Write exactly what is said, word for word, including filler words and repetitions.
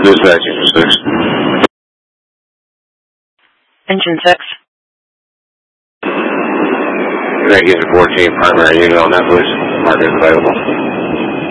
Dispatch, engine six. Engine six. Thank you for fourteen, primary unit on that, please. Mark is available.